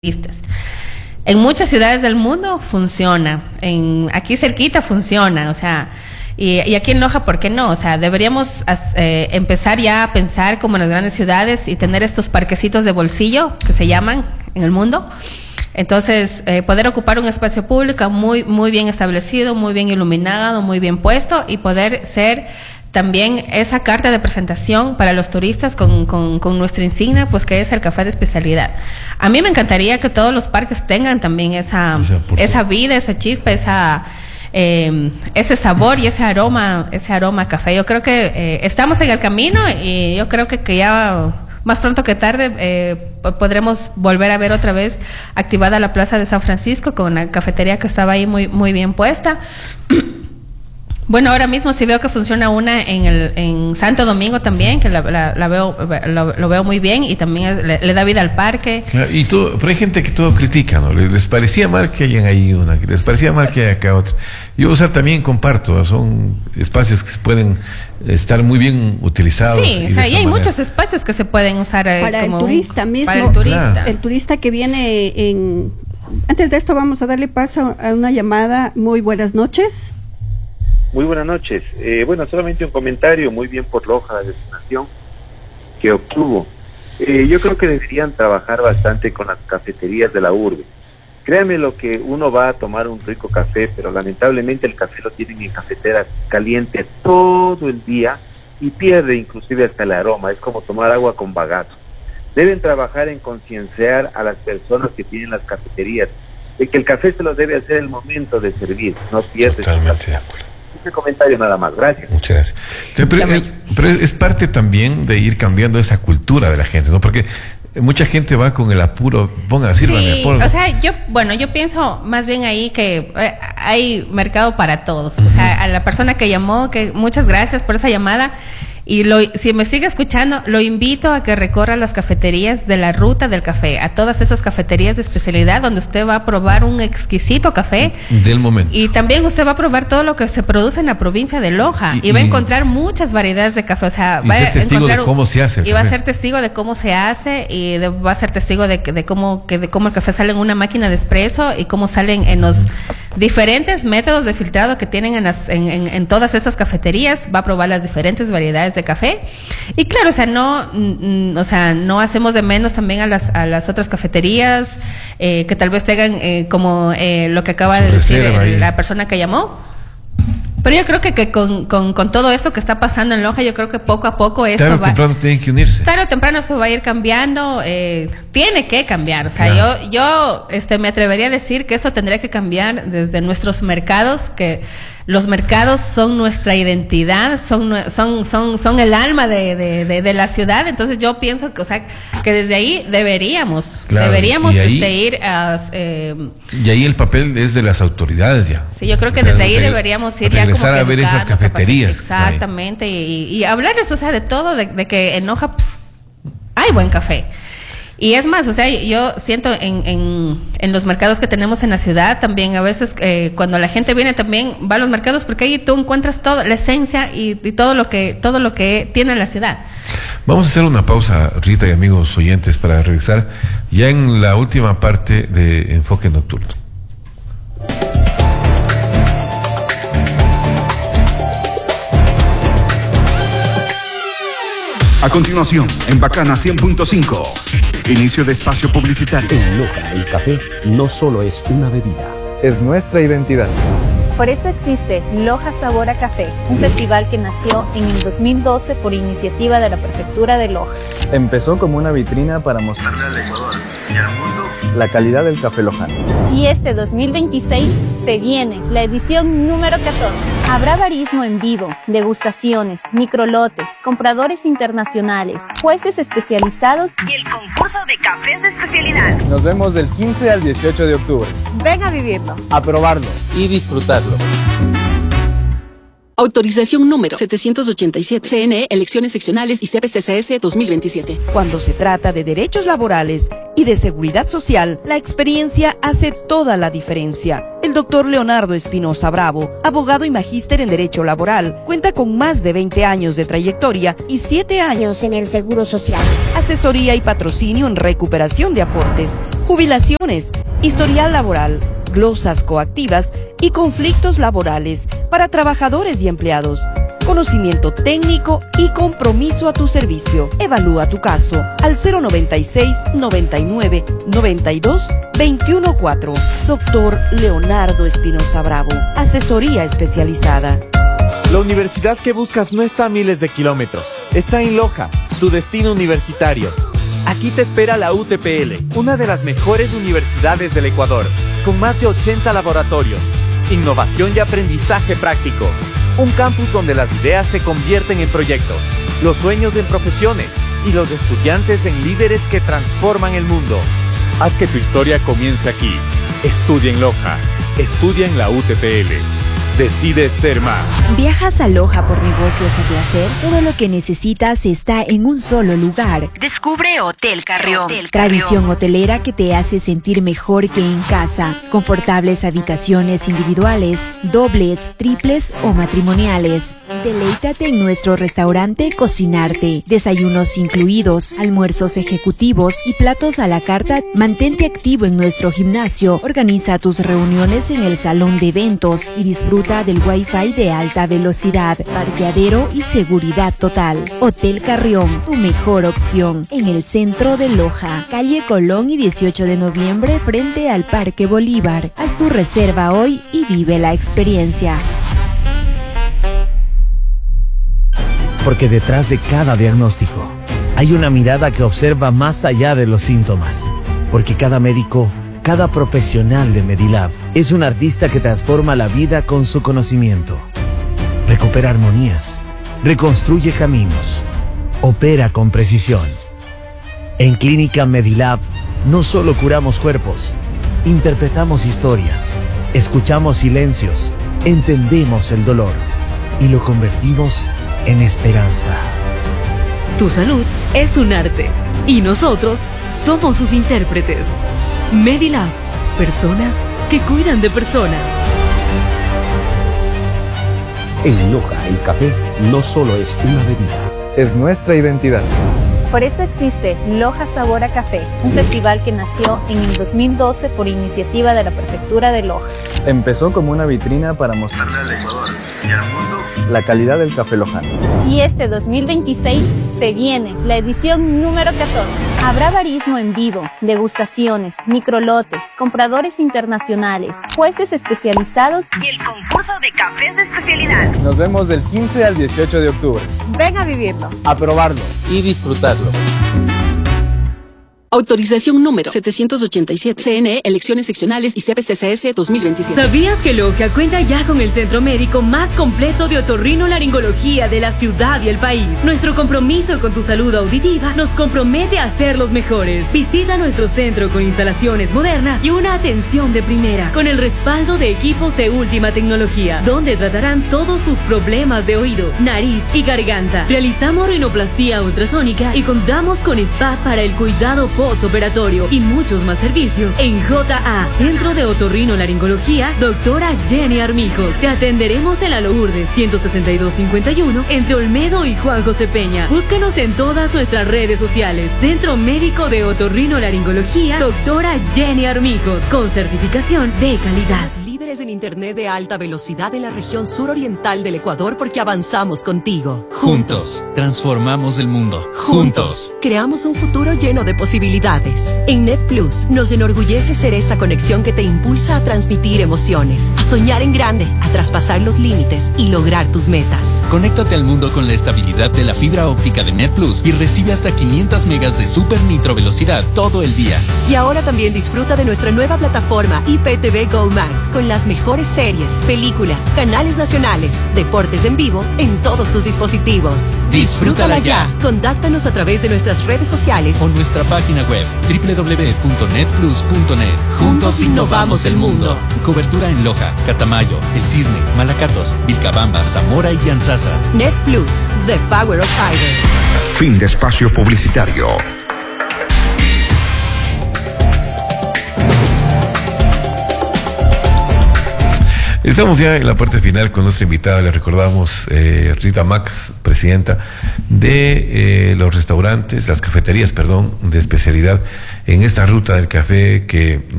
En muchas ciudades del mundo funciona, aquí cerquita funciona, o sea, y aquí en Loja, ¿por qué no? O sea, deberíamos empezar ya a pensar como en las grandes ciudades y tener estos parquecitos de bolsillo que se llaman en el mundo. Entonces, poder ocupar un espacio público muy bien establecido, muy bien iluminado, muy bien puesto y poder ser también esa carta de presentación para los turistas con nuestra insignia, pues que es el café de especialidad. A mí me encantaría que todos los parques tengan también esa vida, esa chispa, ese sabor y ese aroma a café. Yo creo que estamos en el camino y yo creo que ya más pronto que tarde podremos volver a ver otra vez activada la Plaza de San Francisco con la cafetería que estaba ahí muy bien puesta. Bueno, ahora mismo sí veo que funciona una en Santo Domingo también, que lo veo muy bien y también le da vida al parque. Claro, pero hay gente que todo critica, ¿no? Les parecía mal que hayan ahí una, que les parecía mal que haya acá otra. Yo, también comparto, son espacios que se pueden estar muy bien utilizados. Sí, y hay muchos espacios que se pueden usar para el turista mismo. Para el turista. Claro. El turista que viene Antes de esto vamos a darle paso a una llamada. Muy buenas noches. Muy buenas noches. Solamente un comentario, muy bien por Loja, la destinación que obtuvo. Yo creo que deberían trabajar bastante con las cafeterías de la urbe. Créanme lo que uno va a tomar un rico café, pero lamentablemente el café lo tienen en cafetera caliente todo el día y pierde inclusive hasta el aroma. Es como tomar agua con bagazo. Deben trabajar en concienciar a las personas que tienen las cafeterías de que el café se lo debe hacer el momento de servir, no pierde. Totalmente de acuerdo. Ese comentario nada más, gracias. Muchas gracias. Pero es parte también de ir cambiando esa cultura de la gente, ¿no? Porque mucha gente va con el apuro, sírvame. O sea, yo pienso más bien ahí que hay mercado para todos. O sea, a la persona que llamó, que muchas gracias por esa llamada. Y si me sigue escuchando, lo invito a que recorra las cafeterías de la ruta del café, a todas esas cafeterías de especialidad donde usted va a probar un exquisito café del momento. Y también usted va a probar todo lo que se produce en la provincia de Loja y va a encontrar muchas variedades de café. O sea, va a testigo de cómo se hace. Y va a ser testigo de cómo se hace y va a ser testigo de cómo el café sale en una máquina de espresso y cómo salen en los diferentes métodos de filtrado que tienen en todas esas cafeterías. Va a probar las diferentes variedades de café y claro, no hacemos de menos también a las otras cafeterías que tal vez tengan como lo que acaba de decir la persona que llamó. Pero yo creo que con todo esto que está pasando en Loja, yo creo que poco a poco esto tarde o temprano tienen que unirse. Tarde o temprano eso va a ir cambiando, tiene que cambiar. O sea, claro. yo me atrevería a decir que eso tendría que cambiar desde nuestros mercados, que los mercados son nuestra identidad, son el alma de la ciudad. Entonces yo pienso que desde ahí deberíamos ir a... y ahí el papel es de las autoridades ya. Sí, yo creo que desde ahí deberíamos ir ya como que a ver esas cafeterías. Exactamente, y hablarles, de todo, de que en Loja hay buen café. Y es más, yo siento en los mercados que tenemos en la ciudad también, a veces cuando la gente viene también va a los mercados porque ahí tú encuentras toda la esencia y todo lo que tiene la ciudad. Vamos a hacer una pausa, Rita y amigos oyentes, para regresar ya en la última parte de Enfoque Nocturno. A continuación, en Bacana 100.5, inicio de espacio publicitario. En Loja, el café no solo es una bebida, es nuestra identidad. Por eso existe Loja Sabor a Café, un festival que nació en el 2012 por iniciativa de la Prefectura de Loja. Empezó como una vitrina para mostrarle al Ecuador y al mundo la calidad del café lojano. Y este 2026 se viene la edición número 14. Habrá barismo en vivo, degustaciones, microlotes, compradores internacionales, jueces especializados y el concurso de cafés de especialidad. Nos vemos del 15 al 18 de octubre. Ven a vivirlo, a probarlo y disfrutarlo. Autorización número 787. CNE, Elecciones Seccionales y CPCCS 2027. Cuando se trata de derechos laborales y de seguridad social, la experiencia hace toda la diferencia. El doctor Leonardo Espinosa Bravo, abogado y magíster en Derecho Laboral, cuenta con más de 20 años de trayectoria y 7 años en el Seguro Social. Asesoría y patrocinio en recuperación de aportes, jubilaciones, historial laboral, glosas coactivas y conflictos laborales para trabajadores y empleados. Conocimiento técnico y compromiso a tu servicio. Evalúa tu caso al 096 99 92 214. Doctor Leonardo Espinosa Bravo. Asesoría especializada. La universidad que buscas no está a miles de kilómetros. Está en Loja, tu destino universitario. Aquí te espera la UTPL, una de las mejores universidades del Ecuador, con más de 80 laboratorios, innovación y aprendizaje práctico. Un campus donde las ideas se convierten en proyectos, los sueños en profesiones y los estudiantes en líderes que transforman el mundo. Haz que tu historia comience aquí. Estudia en Loja. Estudia en la UTPL. Decides ser más. ¿Viajas a Loja por negocios o placer? Todo lo que necesitas está en un solo lugar. Descubre Hotel Carrión. Tradición hotelera que te hace sentir mejor que en casa. Confortables habitaciones individuales, dobles, triples o matrimoniales. Deleítate en nuestro restaurante Cocinarte. Desayunos incluidos, almuerzos ejecutivos y platos a la carta. Mantente activo en nuestro gimnasio. Organiza tus reuniones en el salón de eventos y disfruta del Wi-Fi de alta velocidad, parqueadero y seguridad total. Hotel Carrión, tu mejor opción, en el centro de Loja, calle Colón y 18 de noviembre frente al Parque Bolívar. Haz tu reserva hoy y vive la experiencia. Porque detrás de cada diagnóstico hay una mirada que observa más allá de los síntomas. Porque cada médico, cada profesional de Medilab es un artista que transforma la vida con su conocimiento. Recupera armonías, reconstruye caminos, opera con precisión. En Clínica Medilab no solo curamos cuerpos, interpretamos historias, escuchamos silencios, entendemos el dolor y lo convertimos en esperanza. Tu salud es un arte y nosotros somos sus intérpretes. Medilab, personas que cuidan de personas. En Loja, el café no solo es una bebida. Es nuestra identidad. Por eso existe Loja Sabor a Café, un festival que nació en el 2012 por iniciativa de la Prefectura de Loja. Empezó como una vitrina para mostrarle al Ecuador y al mundo la calidad del café lojano. Y este 2026 se viene la edición número 14. Habrá barismo en vivo, degustaciones, microlotes, compradores internacionales, jueces especializados y el concurso de cafés de especialidad. Nos vemos del 15 al 18 de octubre. Ven a vivirlo, a probarlo y disfrutarlo. Autorización número 787. CNE, Elecciones Seccionales y CPCCS 2027. ¿Sabías que Loja cuenta ya con el centro médico más completo de otorrinolaringología de la ciudad y el país? Nuestro compromiso con tu salud auditiva nos compromete a ser los mejores. Visita nuestro centro con instalaciones modernas y una atención de primera, con el respaldo de equipos de última tecnología, donde tratarán todos tus problemas de oído, nariz y garganta. Realizamos rinoplastía ultrasónica y contamos con spa para el cuidado postoperatorio y muchos más servicios. En JA, Centro de Otorrinolaringología, doctora Jenny Armijos. Te atenderemos en la Lourdes 16251 entre Olmedo y Juan José Peña. Búscanos en todas nuestras redes sociales. Centro Médico de Otorrinolaringología, doctora Jenny Armijos, con certificación de calidad. Somos líderes en internet de alta velocidad en la región suroriental del Ecuador porque avanzamos contigo. Juntos, transformamos el mundo. Juntos, creamos un futuro lleno de posibilidades. En NetPlus nos enorgullece ser esa conexión que te impulsa a transmitir emociones, a soñar en grande, a traspasar los límites y lograr tus metas. Conéctate al mundo con la estabilidad de la fibra óptica de NetPlus y recibe hasta 500 megas de super nitro velocidad todo el día. Y ahora también disfruta de nuestra nueva plataforma IPTV Go Max con las las mejores series, películas, canales nacionales, deportes en vivo en todos tus dispositivos. Disfrútala ya. Contáctanos a través de nuestras redes sociales o nuestra página web www.netplus.net. Juntos innovamos el mundo. Cobertura en Loja, Catamayo, El Cisne, Malacatos, Vilcabamba, Zamora y Yanzasa. Net Plus, the power of fiber. Fin de espacio publicitario. Estamos ya en la parte final con nuestra invitada. Le recordamos Rita Macas, presidenta de los restaurantes, las cafeterías, perdón, de especialidad en esta ruta del café que